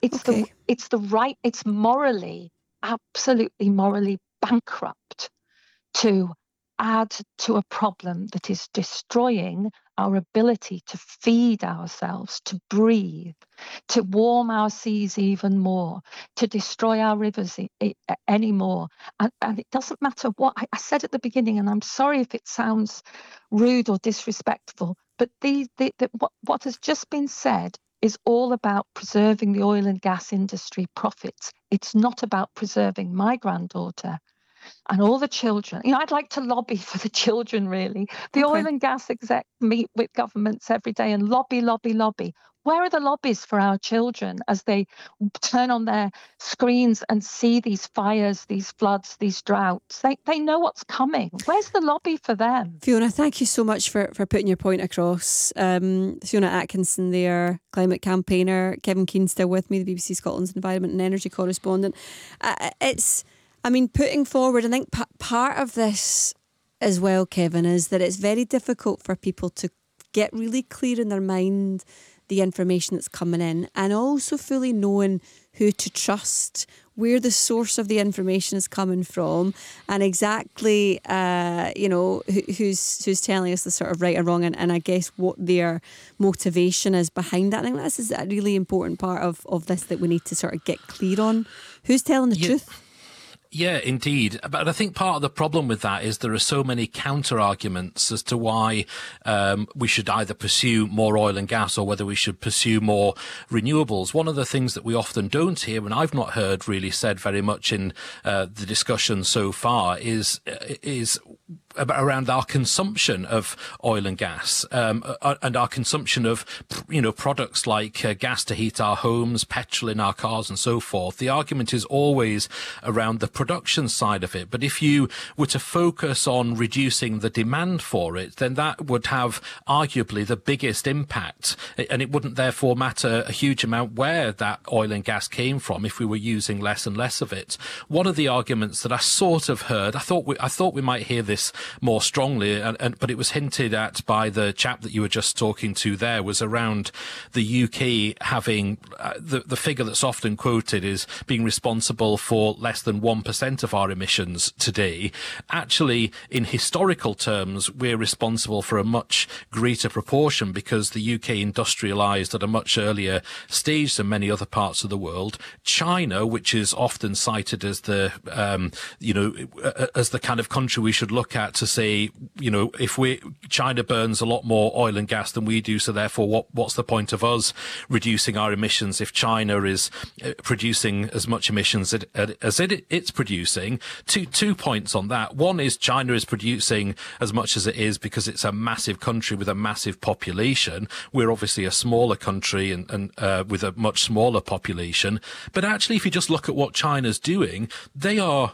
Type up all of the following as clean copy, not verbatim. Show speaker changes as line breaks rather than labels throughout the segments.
Okay.
It's morally, absolutely morally bankrupt to add to a problem that is destroying our ability to feed ourselves, to breathe, to warm our seas even more, to destroy our rivers anymore. And it doesn't matter what I said at the beginning, and I'm sorry if it sounds rude or disrespectful, but what has just been said is all about preserving the oil and gas industry profits. It's not about preserving my granddaughter and all the children. I'd like to lobby for the children, really. The
Okay.
oil and gas execs meet with governments every day and lobby, lobby, lobby. Where are the lobbies for our children as they turn on their screens and see these fires, these floods, these droughts? They know what's coming. Where's the lobby for them?
Fiona, thank you so much for putting your point across. Fiona Atkinson there, climate campaigner. Kevin Keane still with me, the BBC Scotland's environment and energy correspondent. Putting forward, I think part of this as well, Kevin, is that it's very difficult for people to get really clear in their mind the information that's coming in, and also fully knowing who to trust, where the source of the information is coming from, and exactly who's telling us the sort of right or wrong, and I guess what their motivation is behind that. I think this is a really important part of this that we need to sort of get clear on. Who's telling the truth?
Yeah, indeed. But I think part of the problem with that is there are so many counter arguments as to why we should either pursue more oil and gas or whether we should pursue more renewables. One of the things that we often don't hear, and I've not heard really said very much in the discussion so far, is around our consumption of oil and gas, and our consumption of, products like gas to heat our homes, petrol in our cars and so forth. The argument is always around the production side of it. But if you were to focus on reducing the demand for it, then that would have arguably the biggest impact. And it wouldn't therefore matter a huge amount where that oil and gas came from if we were using less and less of it. One of the arguments that I sort of heard, I thought we might hear this more strongly, but it was hinted at by the chap that you were just talking to there, was around the UK having the figure that's often quoted is being responsible for less than 1% of our emissions today. Actually, in historical terms, we're responsible for a much greater proportion because the UK industrialised at a much earlier stage than many other parts of the world. China, which is often cited as the kind of country we should look at to say, China burns a lot more oil and gas than we do, so therefore what's the point of us reducing our emissions if China is producing as much emissions as it's producing? Two points on that. One is China is producing as much as it is because it's a massive country with a massive population. We're obviously a smaller country and with a much smaller population. But actually, if you just look at what China's doing, they are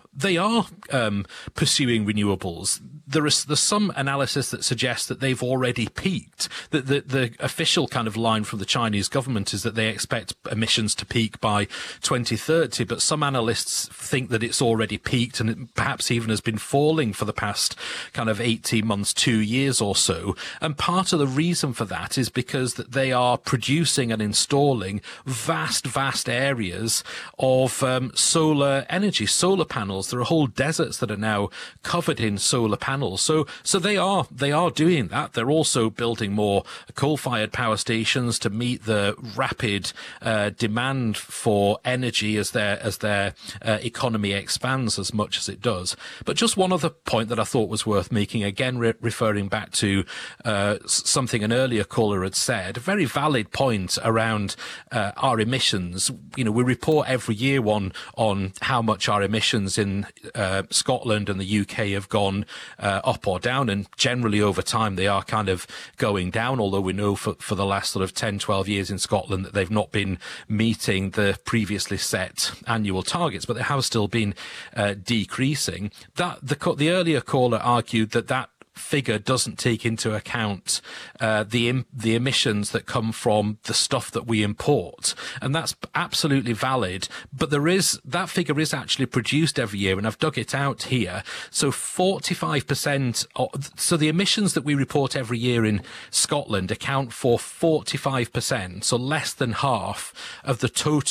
pursuing renewables. There's some analysis that suggests that they've already peaked. That the official kind of line from the Chinese government is that they expect emissions to peak by 2030, but some analysts think that it's already peaked and it perhaps even has been falling for the past kind of 18 months, 2 years or so. And part of the reason for that is because that they are producing and installing vast areas of solar energy, solar panels. There are whole deserts that are now covered in solar panels. So they are doing that. They're also building more coal-fired power stations to meet the rapid demand for energy as their economy expands as much as it does. But just one other point that I thought was worth making, again referring back to something an earlier caller had said, a very valid point around our emissions. We report every year on how much our emissions in Scotland and the UK have gone up or down, and generally over time they are kind of going down, although we know for the last sort of 10-12 years in Scotland that they've not been meeting the previously set annual targets, but they have still been decreasing. That the earlier caller argued that figure doesn't take into account the emissions that come from the stuff that we import, and that's absolutely valid. But that figure is actually produced every year, and I've dug it out here. So 45%. So the emissions that we report every year in Scotland account for 45%, so less than half of the total